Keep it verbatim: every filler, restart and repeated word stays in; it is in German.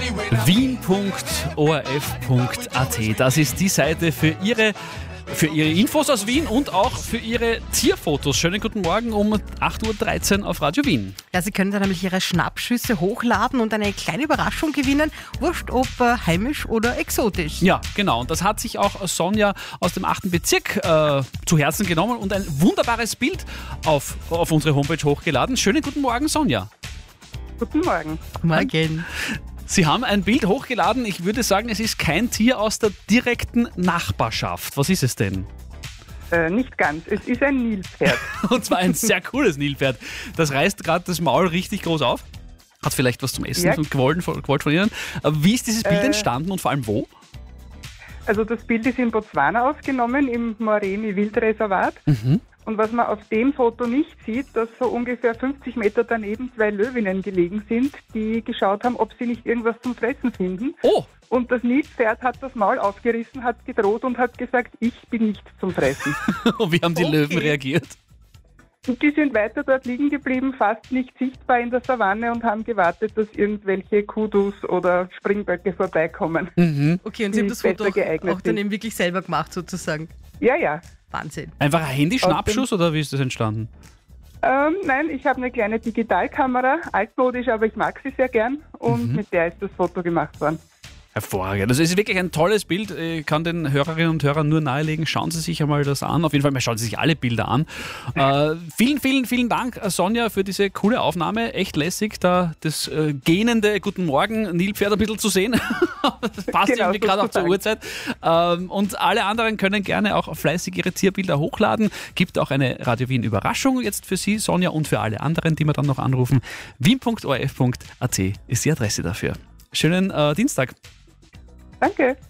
wien punkt o r f punkt a t. Das ist die Seite für Ihre, für Ihre Infos aus Wien und auch für Ihre Tierfotos. Schönen guten Morgen um acht Uhr dreizehn auf Radio Wien. Ja, Sie können da nämlich Ihre Schnappschüsse hochladen und eine kleine Überraschung gewinnen. Wurscht, ob äh, heimisch oder exotisch. Ja, genau. Und das hat sich auch Sonja aus dem achten Bezirk äh, zu Herzen genommen und ein wunderbares Bild auf, auf unsere Homepage hochgeladen. Schönen guten Morgen, Sonja. Guten Morgen. Morgen. Sie haben ein Bild hochgeladen. Ich würde sagen, es ist kein Tier aus der direkten Nachbarschaft. Was ist es denn? Äh, nicht ganz. Es ist ein Nilpferd. Und zwar ein sehr cooles Nilpferd. Das reißt gerade das Maul richtig groß auf. Hat vielleicht was zum Essen Ja. und gewollt, gewollt von Ihnen. Wie ist dieses Bild Äh. entstanden und vor allem wo? Also das Bild ist in Botswana aufgenommen, im Moremi Wildreservat. Mhm. Und was man auf dem Foto nicht sieht, dass so ungefähr fünfzig Meter daneben zwei Löwinnen gelegen sind, die geschaut haben, ob sie nicht irgendwas zum Fressen finden. Oh, Und das Nilpferd hat das Maul aufgerissen, hat gedroht und hat gesagt, ich bin nicht zum Fressen. und wie haben die Okay. Löwen reagiert? Und die sind weiter dort liegen geblieben, fast nicht sichtbar in der Savanne und haben gewartet, dass irgendwelche Kudus oder Springböcke vorbeikommen. Mhm. Okay, und Sie Die haben das besser Foto auch, geeignet auch dann sind. eben wirklich selber gemacht sozusagen. Ja, ja. Wahnsinn. Einfach ein Handyschnappschuss oder wie ist das entstanden? Ähm, nein, ich habe eine kleine Digitalkamera, altmodisch, aber ich mag sie sehr gern und mit der ist das Foto gemacht worden. Hervorragend. Das ist wirklich ein tolles Bild. Ich kann den Hörerinnen und Hörern nur nahelegen, schauen Sie sich einmal das an. Auf jeden Fall, mal schauen Sie sich alle Bilder an. Äh, vielen, vielen, vielen Dank, Sonja, für diese coole Aufnahme. Echt lässig, da das äh, gähnende Guten Morgen Nilpferd ein bisschen zu sehen. Das passt Genau, irgendwie gerade auch zur sozusagen. Uhrzeit. Ähm, und alle anderen können gerne auch fleißig ihre Tierbilder hochladen. Gibt auch eine Radio Wien Überraschung jetzt für Sie, Sonja, und für alle anderen, die wir dann noch anrufen. wien punkt o r f punkt a t ist die Adresse dafür. Schönen äh, Dienstag. Danke.